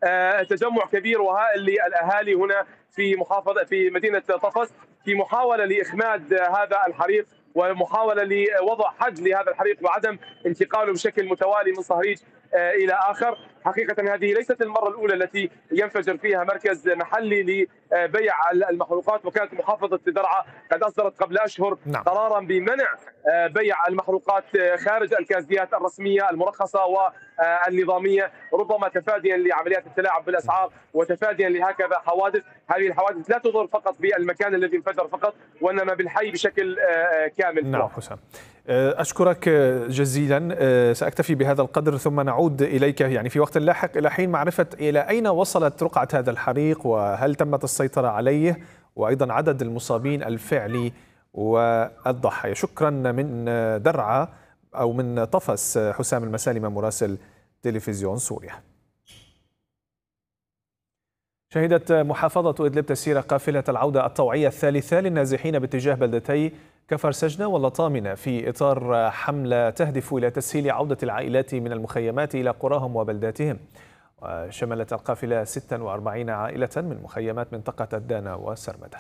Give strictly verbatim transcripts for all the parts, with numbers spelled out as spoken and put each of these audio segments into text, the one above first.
تجمع كبير وهائل للاهالي هنا في محافظه في مدينه طفس في محاوله لاخماد هذا الحريق ومحاوله لوضع حد لهذا الحريق وعدم انتقاله بشكل متوالي من صهريج الى اخر. حقيقه هذه ليست المره الاولى التي ينفجر فيها مركز محلي لبيع المحروقات، وكانت محافظه درعا قد اصدرت قبل اشهر نعم. قرارا بمنع بيع المحروقات خارج الكازيات الرسميه المرخصه والنظاميه، ربما تفاديا لعمليات التلاعب بالاسعار وتفاديا لهكذا حوادث. هذه الحوادث لا تضر فقط بالمكان الذي انفجر فقط، وانما بالحي بشكل كامل. نعم حسام، أشكرك جزيلا. سأكتفي بهذا القدر ثم نعود إليك يعني في وقت لاحق إلى حين معرفة إلى أين وصلت رقعة هذا الحريق وهل تمت السيطرة عليه، وأيضا عدد المصابين الفعلي والضحايا. شكرا من درعا أو من طفس حسام المسالمة مراسل تلفزيون سوريا. شهدت محافظة إدلب تسيير قافلة العودة الطوعية الثالثة للنازحين باتجاه بلدتي كفر سجنة واللطامنة في إطار حملة تهدف إلى تسهيل عودة العائلات من المخيمات إلى قراهم وبلداتهم. وشملت القافلة ستة وأربعين عائلة من مخيمات منطقة الدانا وسرمدة.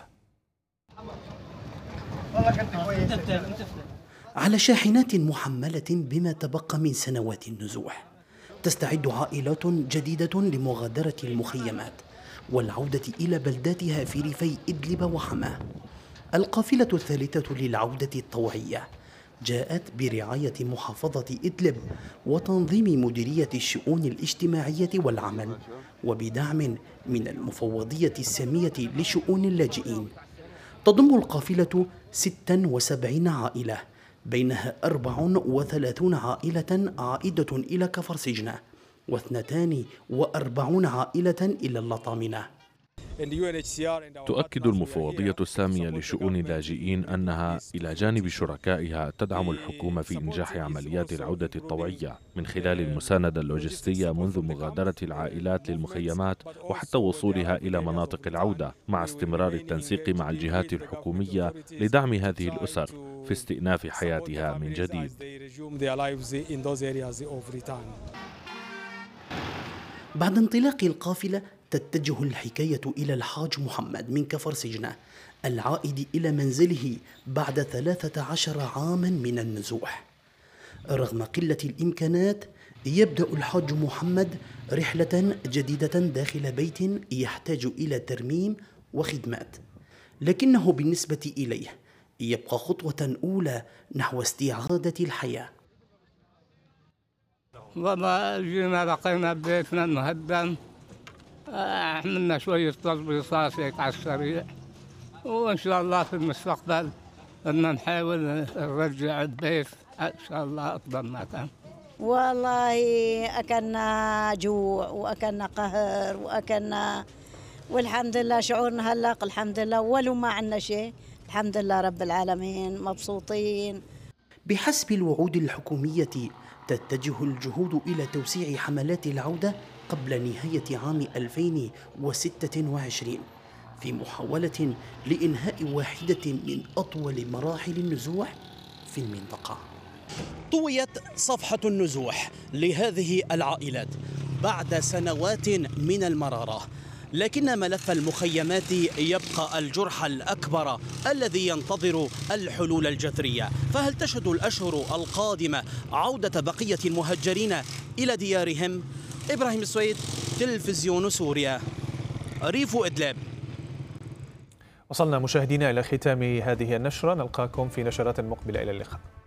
على شاحنات محملة بما تبقى من سنوات النزوح تستعد عائلات جديدة لمغادرة المخيمات والعودة إلى بلداتها في ريفي إدلب وحماه. القافلة الثالثة للعودة الطوعية جاءت برعاية محافظة إدلب وتنظيم مديرية الشؤون الاجتماعية والعمل وبدعم من المفوضية السامية لشؤون اللاجئين. تضم القافلة ستة وسبعين عائلة، بينها أربع وثلاثون عائلة عائدة إلى كفر سجنة واثنتان وأربعون عائلة إلى اللطامنة. تؤكد المفوضية السامية لشؤون اللاجئين أنها إلى جانب شركائها تدعم الحكومة في إنجاح عمليات العودة الطوعية من خلال المساندة اللوجستية منذ مغادرة العائلات للمخيمات وحتى وصولها إلى مناطق العودة، مع استمرار التنسيق مع الجهات الحكومية لدعم هذه الأسر في استئناف حياتها من جديد. بعد انطلاق القافلة تتجه الحكاية إلى الحاج محمد من كفر سجنة العائد إلى منزله بعد ثلاثة عشر عاما من النزوح. رغم قلة الإمكانات يبدأ الحاج محمد رحلة جديدة داخل بيت يحتاج إلى ترميم وخدمات، لكنه بالنسبة إليه يبقى خطوة أولى نحو استعادة الحياة. والله جينا لقينا بيتنا مهدم، عملنا شوية تظبيطات هيك على السريع، وإن شاء الله في المستقبل بدنا نحاول نرجع البيت إن شاء الله أفضل ما كان. والله أكلنا جوع وأكلنا قهر وأكلنا، والحمد لله شعورنا هلق الحمد لله، ولو ما عندنا شيء الحمد لله رب العالمين مبسوطين. بحسب الوعود الحكومية تتجه الجهود إلى توسيع حملات العودة قبل نهاية عام ألفين وستة وعشرين في محاولة لإنهاء واحدة من أطول مراحل النزوح في المنطقة. طويت صفحة النزوح لهذه العائلات بعد سنوات من المرارة، لكن ملف المخيمات يبقى الجرح الأكبر الذي ينتظر الحلول الجذرية. فهل تشهد الأشهر القادمة عودة بقية المهجرين إلى ديارهم؟ إبراهيم السويد، تلفزيون سوريا، ريف إدلب. وصلنا مشاهدينا إلى ختام هذه النشرة، نلقاكم في نشرات مقبلة، إلى اللقاء.